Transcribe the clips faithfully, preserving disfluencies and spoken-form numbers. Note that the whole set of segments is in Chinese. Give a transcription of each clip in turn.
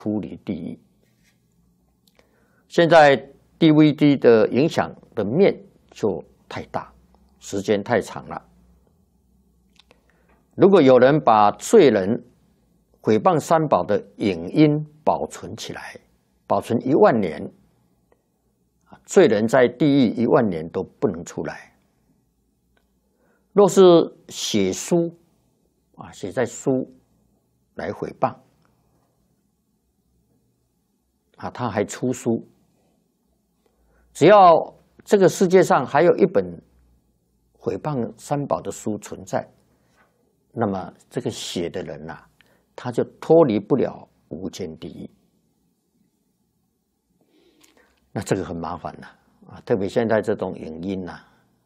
出离地狱。现在 D V D 的影响的面就太大，时间太长了。如果有人把罪人毁谤三宝的影音保存起来，保存一万年，罪人在地狱一万年都不能出来。若是写书啊，写在书来毁谤啊，他还出书，只要这个世界上还有一本毁谤三宝的书存在，那么这个写的人呐、啊，他就脱离不了无间地狱。那这个很麻烦呐啊，特别现在这种影音呐、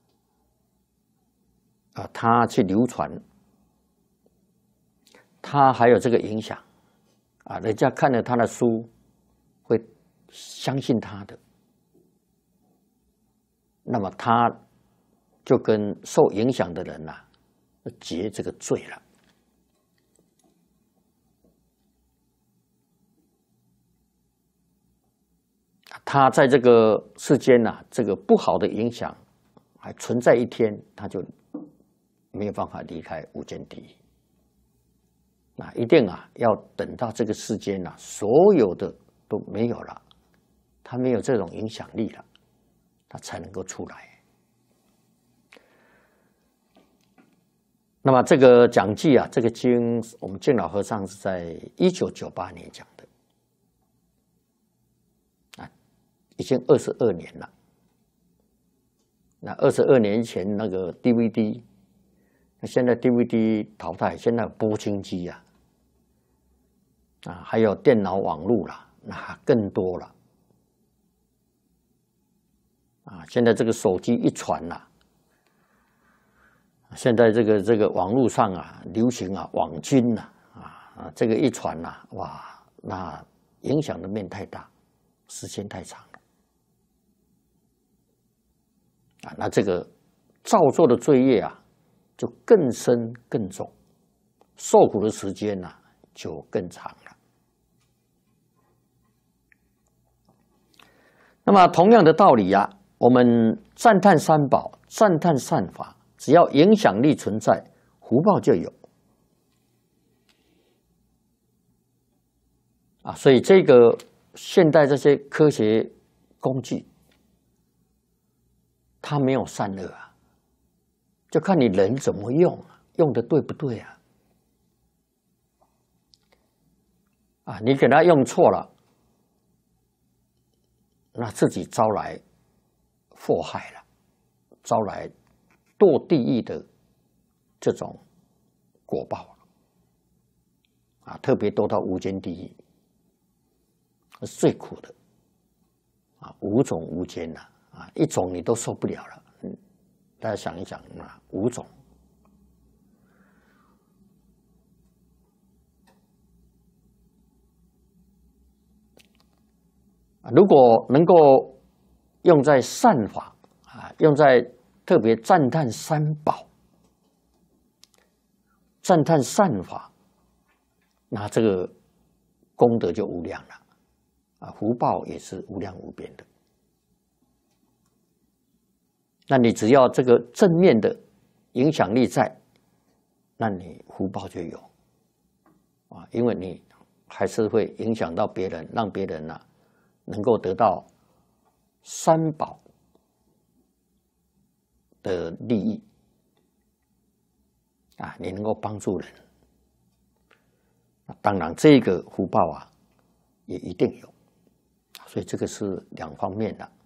啊，啊，他去流传，他还有这个影响啊，人家看了他的书会相信他的，那么他就跟受影响的人呐、啊、结这个罪了。他在这个世间呐、啊，这个不好的影响还存在一天，他就没有办法离开无间地狱。那一定啊，要等到这个世间呐、啊，所有的都没有了，他没有这种影响力了，他才能够出来。那么这个讲记啊，这个经，我们净老和尚是在一九九八年讲的。已经二十二年了。那二十二年前那个 D V D， 那现在 D V D 淘汰，现在有播清机呀、啊，啊，还有电脑网络啦，那更多了。啊，现在这个手机一传呐、啊，现在这个这个网络上啊，流行啊网军呐、啊，啊，这个一传呐、啊，哇，那影响的面太大，时间太长了。啊，那这个造作的罪业啊，就更深更重，受苦的时间呐、啊、就更长了。那么同样的道理呀、啊，我们赞叹三宝，赞叹善法，只要影响力存在，福报就有。啊，所以这个现代这些科学工具，它没有善恶啊，就看你人怎么用，用的对不对啊？啊，你给他用错了，那自己招来祸害了，招来堕地狱的这种果报了。啊，特别堕到无间地狱，是最苦的。啊，五种无间呐。啊，一种你都受不了了，嗯，大家想一想啊，五种，如果能够用在善法啊，用在特别赞叹三宝，赞叹善法，那这个功德就无量了，啊，福报也是无量无边的。那你只要这个正面的影响力在，那你福报就有啊，因为你还是会影响到别人，让别人啊能够得到三宝的利益啊，你能够帮助人，当然这个福报啊也一定有，所以这个是两方面的。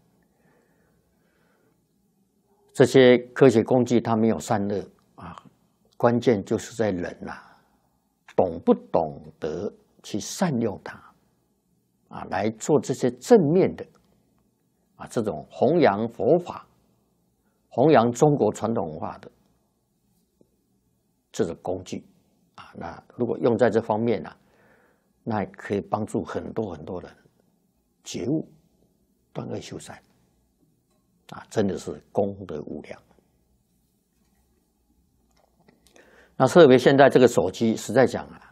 这些科学工具它没有善恶啊，关键就是在人呐、啊，懂不懂得去善用它啊，来做这些正面的啊，这种弘扬佛法、弘扬中国传统文化的这种工具啊，那如果用在这方面呢、啊，那可以帮助很多很多人觉悟、断恶修善。啊，真的是功德无量。那特别现在这个手机，实在讲啊，